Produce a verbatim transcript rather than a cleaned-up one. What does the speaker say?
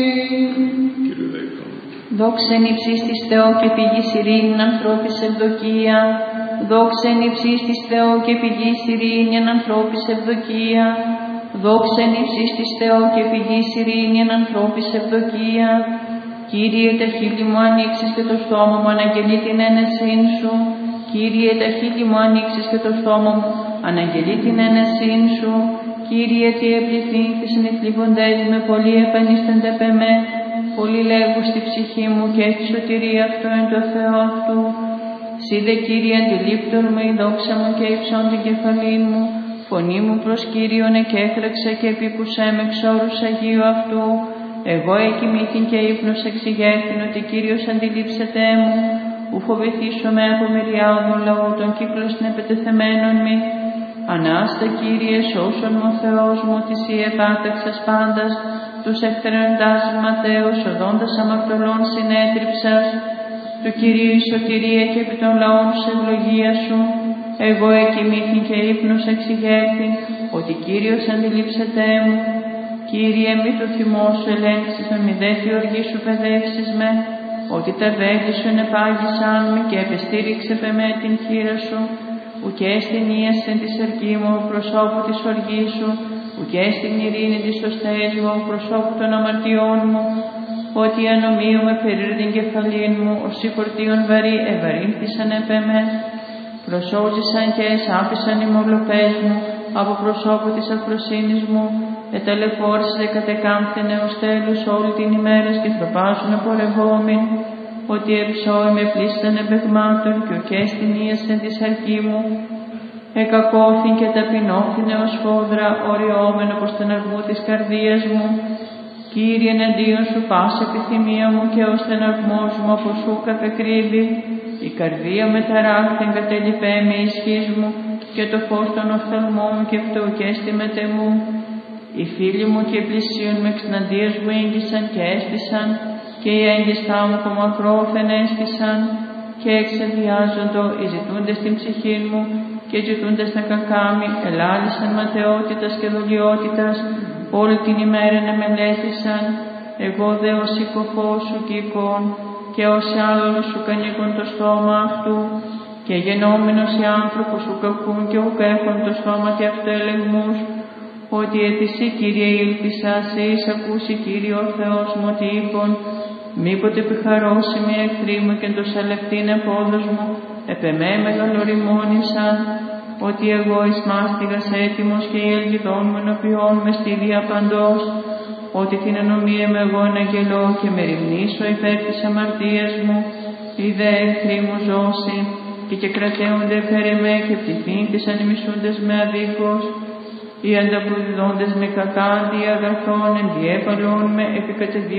Δόξεν υψής της Θεό και πηγής ειρήνην ανθρώπης ευδοκία. Δόξεν υψής της Θεό και πηγής ειρήνην ανθρώπης ευδοκία. Δόξεν υψής της Θεό και πηγής ειρήνην ανθρώπης ευδοκία. Κύριε, τα χείλη μου ανοίξεις και το στόμα μου αναγγελεί την ένεσήν σου. Κύριε, τα χείλη μου ανοίξεις και το στόμα μου αναγγελεί την ένεσήν σου. Κύριε, τι επληθύνθης ενεθλίβοντες με πολλοί επανίστανται επ' εμέ. Πολλοί λέγουν στη ψυχή μου και έχει σωτηρία αυτό εν το Θεό αυτού. Συ δε Κύριε αντιλήπτον μου η δόξα μου και υψών την κεφαλή μου. Φωνή μου προς Κύριον εκέφραξε και επίπουσέ με εξ όρους Αγίου αυτού. Εγώ εκοιμήθην και ύπνος εξηγέρθην ότι Κύριος αντιλήψεται μου. Ου φοβηθήσομαι από μυριάδων λαού των κύκλων επετεθεμένων μη. Ανάστα Κύριε σώσον μου ο Θεός μου ότι Συ επάταξας πάντας. Τους εχθρεντάς ματέους οδόντας αμαρτωλών συνέτριψας. Του Κυρίου η σωτηρία και επί των λαών σου ευλογία σου. Εγώ εκοιμήθην και ύπνος εξηγέρθην ότι Κύριος αντιλήψεται μου. Κύριε, μη το θυμό σου ελέγξεις με μη δε τη οργή σου παιδεύσεις με, ότι τα βέλη σου ενεπάγησαν με και επεστήριξε πε με την χείρα σου, ουκέ στην ίασεν της ερκή μου προσώπου της οργής σου, ουκέ στην ειρήνη της σωσταίας μου προσώπου των αμαρτιών μου, ότι η ανομία με περίρ την κεφαλήν μου, ως οι φορτίων βαρύ ευαρύνθησαν επ' εμέ. Προσώζησαν και εσάπησαν οι μολοπές μου από προσώπου της αφροσύνης μου, εταλαιφόρησε κατεκάμφθεν έως τέλους όλη την ημέρα και τροπάζουν πορευόμην, ότι εψώοι με πλήσαν εμπεγμάτων και ουκέ στην ίασεν της αρκή μου. Εκακώθην και ταπεινώθην έως φόδρα, οριόμενο προς τον αργού της καρδίας μου. Κύριε, εναντίον σου πάσα επιθυμία μου και ως τον αρμός μου από σου καπεκρύβει. Η καρδία με ταράχθεν κατέλειπέ με ισχύς μου και το φως των οφθαλμών μου και φτωκέστη μετεμού. Οι φίλοι μου και οι πλησίον με εξναντίας μου έγγισαν και έστησαν και οι έγγιστά μου από μακρόθεν έστησαν και εξεδιάζοντο οι ζητούντες την ψυχή μου και ζητούντες τα κακάμι ελάλησαν ματαιότητας και δολιότητας όλη την ημέρα να μελέτησαν. Εγώ δε ως οικοφός σου κοίκον και ως άλλος σου κανήκον το στόμα αυτού και γενόμενος οι άνθρωπος σου κακούν και ουκ έχουν το στόμα και αυτό ελεγμούς, ότι επί Συ Κύριε ήλπισα, σε εις ακούσει Κύριε ο Θεός μου ότι είπον, μήποτε επιχαρώσει με εχθροί μου και το σαλευτήν επόδος μου, επ' εμέ μεγαλοριμόνησαν, ότι εγώ εις μάστιγας έτοιμος και η ελγιδόν μου ενωπιών με στη διαπαντός, ότι την ανομία με εγώ αναγγελώ και με ρημνήσω υπέρ της αμαρτίας μου, οι δε εχθροί μου ζώσει, και και κρατέονται υπέρ εμέ και πληθύνθησαν οι μισούντες με αδίκως, οι ανταποδιδόντες με κακά αντί αγαθών, ενδιέπαλον με επί